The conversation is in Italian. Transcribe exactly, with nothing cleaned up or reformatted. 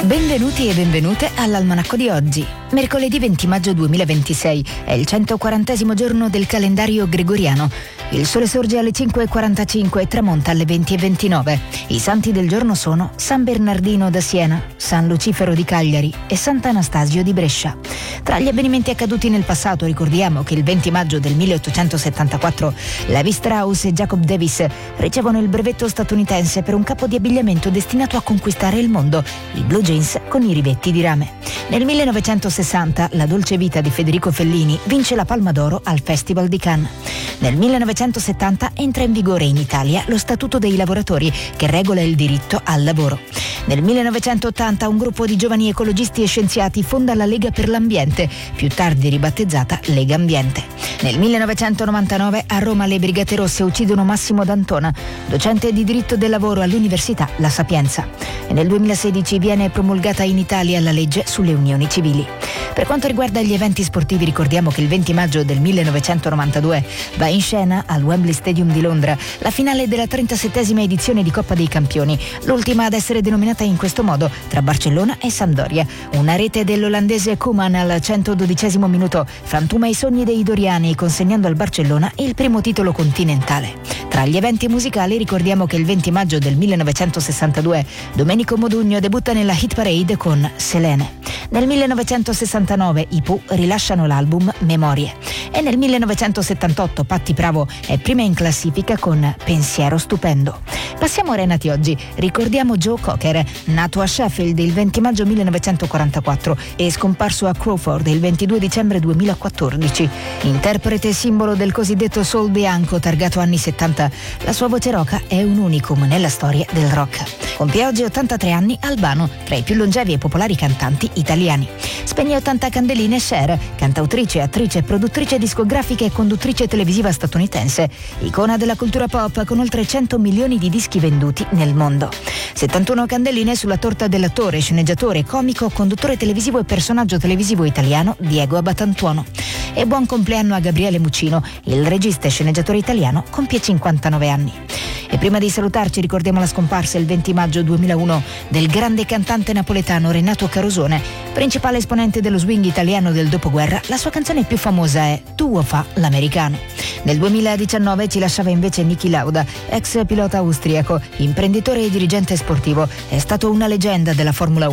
Benvenuti e benvenute all'Almanacco di oggi. Mercoledì venti maggio duemilaventisei è il centoquarantesimo giorno del calendario gregoriano. Il sole sorge alle cinque e quarantacinque e tramonta alle venti e ventinove. I santi del giorno sono San Bernardino da Siena, San Lucifero di Cagliari e Sant'Anastasio di Brescia. Tra gli avvenimenti accaduti nel passato ricordiamo che il venti maggio del milleottocentosettantaquattro Levi Strauss e Jacob Davis ricevono il brevetto statunitense per un capo di abbigliamento destinato a conquistare il mondo, il blue jeans con i rivetti di rame. Nel millenovecentosessanta La dolce vita di Federico Fellini vince la Palma d'Oro al Festival di Cannes. Nel millenovecentosettanta entra in vigore in Italia lo Statuto dei lavoratori che regola il diritto al lavoro. Nel millenovecentottanta un gruppo di giovani ecologisti e scienziati fonda la Lega per l'Ambiente, più tardi ribattezzata Lega Ambiente. Nel millenovecentonovantanove a Roma le Brigate Rosse uccidono Massimo D'Antona, docente di diritto del lavoro all'Università La Sapienza. E nel duemilasedici viene promulgata in Italia la legge sulle unioni civili. Per quanto riguarda gli eventi sportivi ricordiamo che il venti maggio del millenovecentonovantadue va in scena al Wembley Stadium di Londra la finale della trentasettesima edizione di Coppa dei Campioni, l'ultima ad essere denominata in questo modo tra Barcellona e Sampdoria. Una rete dell'olandese Koeman al centododicesimo minuto frantuma i sogni dei doriani consegnando al Barcellona il primo titolo continentale. Tra gli eventi musicali ricordiamo che il venti maggio del millenovecentosessantadue Domenico Modugno debutta nella hit parade con Selene. Nel millenovecentosessantanove i Pooh rilasciano l'album Memorie e nel millenovecentosettantotto Patti Bravo è prima in classifica con Pensiero stupendo. Passiamo ora ai nati oggi. Ricordiamo Joe Cocker, nato a Sheffield il venti maggio millenovecentoquarantaquattro e scomparso a Crawford il ventidue dicembre duemilaquattordici. Interprete e simbolo del cosiddetto soul bianco targato anni settanta, la sua voce roca è un unicum nella storia del rock. Compie oggi ottantatré anni Albano, tra i più longevi e popolari cantanti italiani. Spegne ottanta candeline Cher, cantautrice, attrice, produttrice discografica e conduttrice televisiva statunitense, icona della cultura pop con oltre cento milioni di dischi venduti nel mondo. settantuno candeline sulla torta dell'attore, sceneggiatore, comico, conduttore televisivo e personaggio televisivo italiano Diego Abatantuono. E buon compleanno a Gabriele Muccino, il regista e sceneggiatore italiano, compie cinquantanove anni. E prima di salutarci ricordiamo la scomparsa il venti maggio duemilauno del grande cantante napoletano Renato Carosone, principale esponente dello swing italiano del dopoguerra. La sua canzone più famosa è Tuo fa l'americano. Nel duemiladiciannove ci lasciava invece Niki Lauda, ex pilota austriaco, imprenditore e dirigente sportivo. È stato una leggenda della Formula uno.